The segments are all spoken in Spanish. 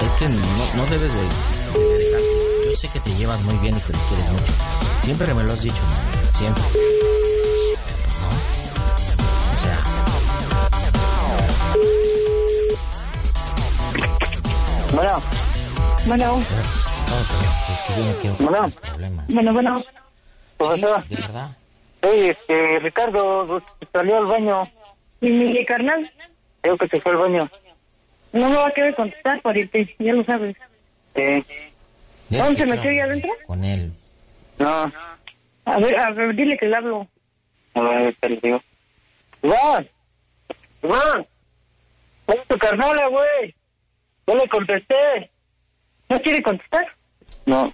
Es que no debes de dejar. Yo sé que te llevas muy bien y que lo quieres mucho. Siempre me lo has dicho, man. Siempre. ¿No? O sea... Bueno. Profesor. ¿De verdad? Oye, Ricardo, salió al baño. ¿Y mi carnal? Creo que se fue al baño. No me va a querer contestar, pariente, ya lo sabes. ¿Dónde se metió ahí adentro? Con él. No. A ver, dile que le hablo. A ver, te lo digo. ¡Iván! ¡Es tu carnala, güey! Yo le contesté. ¿No quiere contestar? No.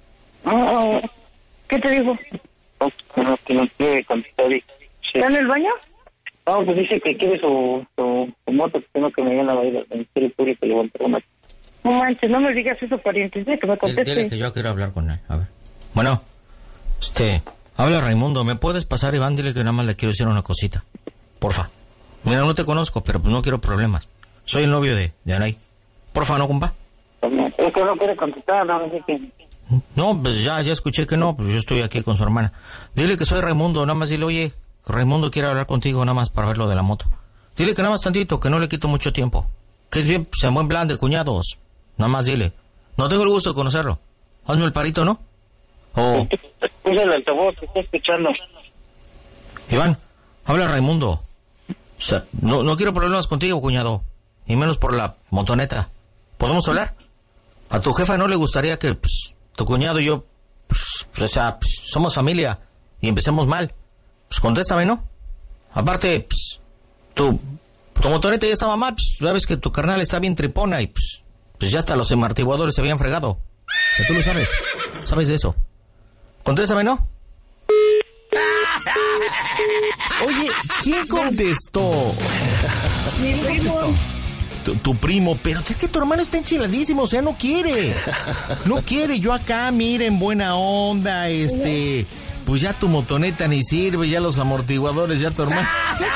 ¿Qué te dijo? No quiere contestar. ¿Está en el baño? No, pues dice que quiere su moto, que tengo que me viene a ir al Ministerio Público y le voy a entregar una. No manches, no me digas eso, pariente, dile que me conteste. Dile que yo quiero hablar con él, a ver. Bueno, habla Raimundo, ¿me puedes pasar, Iván? Dile que nada más le quiero decir una cosita, porfa. Mira, no te conozco, pero pues no quiero problemas. Soy el novio de Anaí. Porfa, ¿no, compa? Es que no quiere contestar, no sé qué. No, pues ya escuché que no, pues yo estoy aquí con su hermana. Dile que soy Raimundo, nada más dile, oye, Raimundo quiere hablar contigo nada más para ver lo de la moto. Dile que nada más tantito, que no le quito mucho tiempo. Que es bien, pues, en buen plan de cuñados. Nada más dile. No tengo el gusto de conocerlo. Hazme el parito, ¿no? O... Puse el altavoz, te estoy escuchando. Iván, habla Raimundo. O sea, no quiero problemas contigo, cuñado. Y menos por la motoneta. ¿Podemos hablar? A tu jefa no le gustaría que, pues, tu cuñado y yo, pues, somos familia y empecemos mal. Pues contéstame, ¿no? Aparte, pues, tu motoneta ya estaba mal, pues, ya ves que tu carnal está bien tripona y, pues ya hasta los amortiguadores se habían fregado. O sea, tú lo sabes. ¿Sabes de eso? Contéstame, ¿no? Oye, ¿quién contestó? Mi primo. Tu primo, pero es que tu hermano está enchiladísimo, o sea, no quiere. No quiere, yo acá, miren, buena onda, pues ya tu motoneta ni sirve, ya los amortiguadores, ya tu hermano.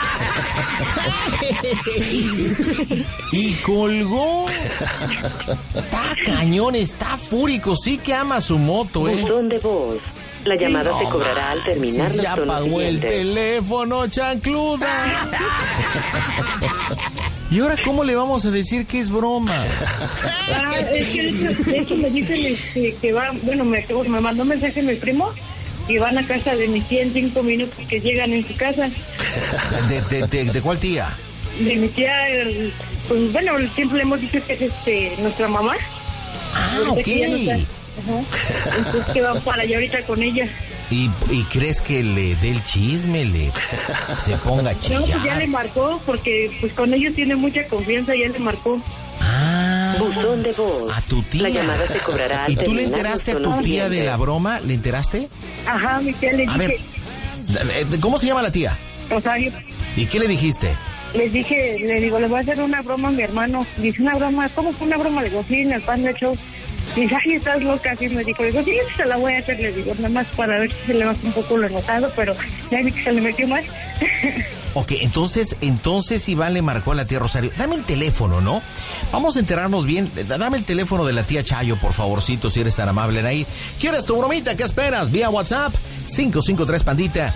Y colgó. Está cañón, está fúrico, sí que ama su moto, Buzón de voz. La llamada se cobrará al terminar los ya apagó el teléfono, chancluda. ¿Y ahora cómo le vamos a decir que es broma? Es que de hecho me dicen que va, bueno, me mandó un mensaje mi primo y van a casa de mi tía en 5 minutos que llegan en su casa. ¿De cuál tía? De mi tía, pues bueno, siempre le hemos dicho que es nuestra mamá. Ok. Entonces que van para allá ahorita con ella. ¿Y crees que le dé el chisme, se ponga a chillar? No, pues ya le marcó, porque pues con ellos tiene mucha confianza, ya le marcó. Buzón de voz. A tu tía. La llamada se cobrará al ¿Y tú le terminar enteraste a los tu tía siguientes. de la broma? ¿Le enteraste? Ajá, mi tía le A dije... ver, ¿cómo se llama la tía? Rosario. ¿Y qué le dijiste? Le digo, le voy a hacer una broma a mi hermano. Dice, ¿una broma? ¿Cómo fue una broma? Le digo, sí, en el Panda Show. Dice, ay, estás loca, así me dijo. Le digo, sí, se la voy a hacer, le digo, nada más para ver si se le baja un poco lo enojado, pero ya vi que se le metió más. Ok, entonces Iván le marcó a la tía Rosario. Dame el teléfono, ¿no? Vamos a enterarnos bien. Dame el teléfono de la tía Chayo, por favorcito, si eres tan amable ahí. ¿Quieres tu bromita? ¿Qué esperas? Vía WhatsApp, 553-PANDITA,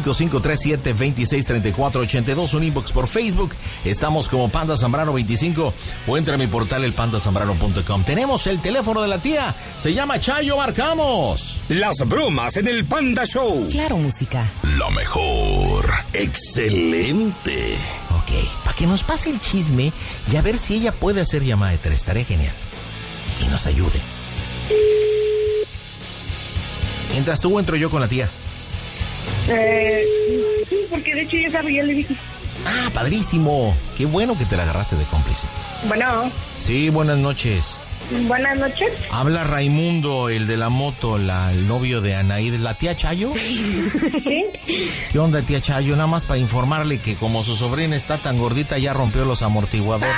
5537-263482, un inbox por Facebook. Estamos como Panda Zambrano 25 o entra a mi portal elpandasambrano.com. Tenemos el teléfono de la tía. Se llama Chayo, marcamos. Las bromas en el Panda Show. Claro, música. La mejor. Excelente. Ok, para que nos pase el chisme y a ver si ella puede hacer llamada de 3. Estaré genial. Y nos ayude. Mientras tú entro yo con la tía. Sí, porque de hecho ya sabe, ya le dije. Ah, padrísimo. Qué bueno que te la agarraste de cómplice. Bueno. Sí, buenas noches. Buenas noches. Habla Raimundo, el de la moto, el novio de Anaí, ¿la tía Chayo? ¿Sí? ¿Qué onda, tía Chayo? Nada más para informarle que como su sobrina está tan gordita, ya rompió los amortiguadores.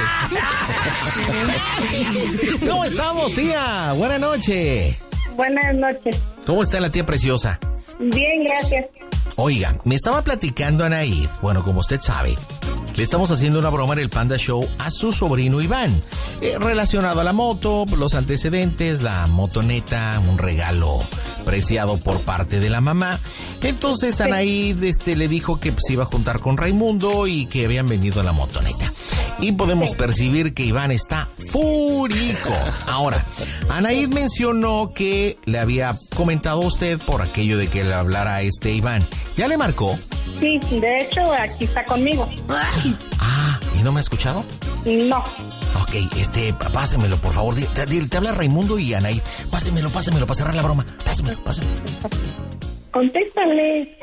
¿Cómo estamos, tía? Buenas noches. Buenas noches. ¿Cómo está la tía preciosa? Bien, gracias. Oiga, me estaba platicando Anaí, bueno, como usted sabe, le estamos haciendo una broma en el Panda Show a su sobrino Iván, relacionado a la moto, los antecedentes, la motoneta, un regalo preciado por parte de la mamá. Entonces Anaí le dijo que se iba a juntar con Raimundo y que habían vendido la motoneta. Y podemos percibir que Iván está fúrico. Ahora, Anaí mencionó que le había comentado a usted por aquello de que le hablara a Iván. ¿Ya le marcó? Sí, de hecho, aquí está conmigo. Ah, ¿y no me ha escuchado? No. Ok, pásemelo, por favor. Te habla Raimundo y Anaí. Pásemelo, para cerrar la broma. Pásemelo. Contéstale.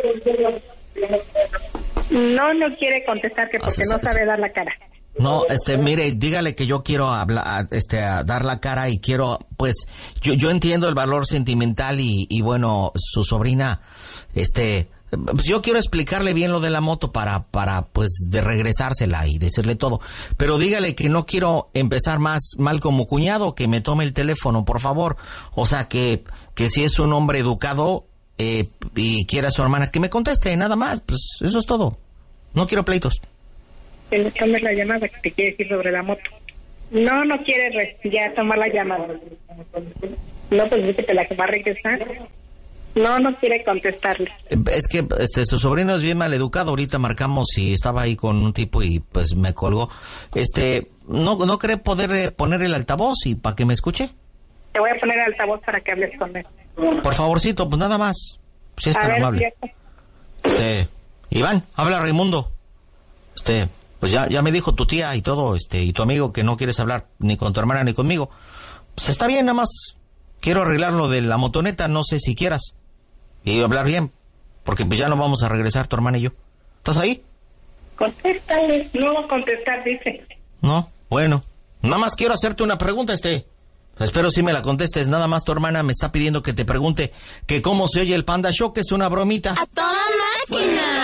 No quiere contestarte porque no sabe dar la cara. No, mire, dígale que yo quiero hablar, a dar la cara y quiero, pues, yo entiendo el valor sentimental y bueno, su sobrina, pues yo quiero explicarle bien lo de la moto para, pues, de regresársela y decirle todo. Pero dígale que no quiero empezar más mal como cuñado, que me tome el teléfono, por favor. O sea, que si es un hombre educado, y quiere a su hermana, que me conteste, nada más, pues, eso es todo. No quiero pleitos. Que le tomes la llamada, que te quiere decir sobre la moto. No quiere ya tomar la llamada. No, pues dice que la que va a regresar. No quiere contestarle. Es que su sobrino es bien mal educado. Ahorita marcamos y estaba ahí con un tipo y pues me colgó. ¿No cree poder poner el altavoz y para que me escuche? Te voy a poner el altavoz para que hables con él. Por favorcito, pues nada más. Si es tan amable. Iván, habla Raimundo. Pues ya me dijo tu tía y todo, y tu amigo que no quieres hablar ni con tu hermana ni conmigo. Pues está bien, nada más quiero arreglar lo de la motoneta, no sé si quieras. Y hablar bien, porque pues ya no vamos a regresar tu hermana y yo. ¿Estás ahí? Contéstale, no va a contestar, dice. No, bueno, nada más quiero hacerte una pregunta, Espero si me la contestes, nada más tu hermana me está pidiendo que te pregunte que cómo se oye el Panda Show, que es una bromita. ¡A toda máquina!